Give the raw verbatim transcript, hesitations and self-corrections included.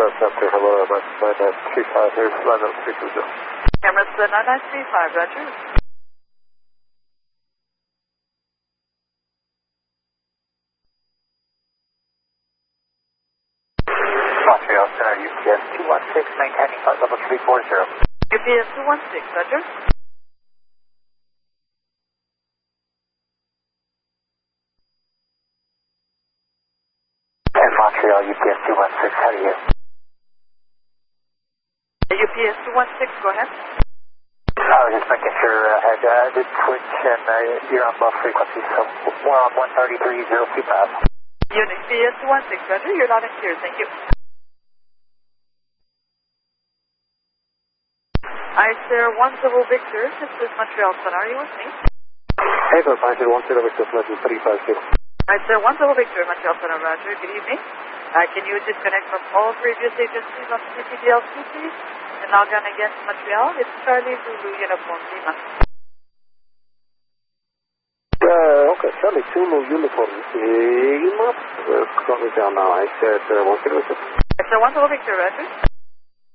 Center, hello, nine nine three five, here's nine nine three two zero. Emirates uh, nine nine three five, Roger. Montreal Center, U P S two one six, maintaining flight level three four zero. U P S two one six, Roger. And Montreal, U P S two one six, how do you? U P S two one six, go ahead. I was just making sure I had uh, did switch and uh, you're on both frequencies, so we're on one thirty-three point zero two five. Unit U P S two one six, Roger, you're loud and clear, thank you. Icer one Zero Victor, this is Montreal Center, are you with me? Hey, go Icer one Zero Victor, flight three five zero. Icer one Zero Victor, Montreal Center, Roger, good evening. Uh, can you disconnect from all previous agencies on C T D L C, please? And log on against Montreal, it's Charlie Zulu Uniform Lima. Uh, okay, Charlie Zulu Uniform Lima. Uh, got me down now. I said uh, one Zero Victor. Icer one Zero Victor, Roger.